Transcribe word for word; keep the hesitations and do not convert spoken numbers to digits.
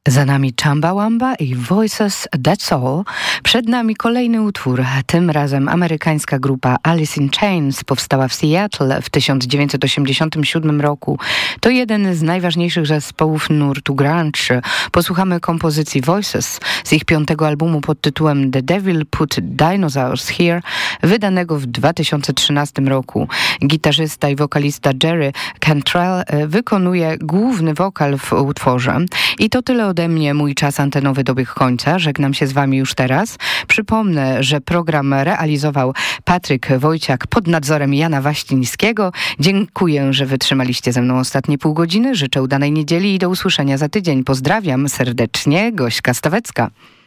Za nami Chumbawamba i Voices, That's All. Przed nami kolejny utwór. Tym razem amerykańska grupa Alice in Chains powstała w Seattle w tysiąc dziewięćset osiemdziesiątym siódmym roku. To jeden z najważniejszych zespołów nurtu grunge. Posłuchamy kompozycji Voices z ich piątego albumu pod tytułem The Devil Put Dinosaurs Here, wydanego w dwa tysiące trzynastym roku. Gitarzysta i wokalista Jerry Cantrell wykonuje główny wokal w utworze. I to tyle ode mnie. Mój czas antenowy dobiegł końca. Żegnam się z wami już teraz. Przypomnę, że program realizował Patryk Wojciak pod nadzorem Jana Waścińskiego. Dziękuję, że wytrzymaliście ze mną ostatnie pół godziny. Życzę udanej niedzieli i do usłyszenia za tydzień. Pozdrawiam serdecznie, Gośka Stawecka.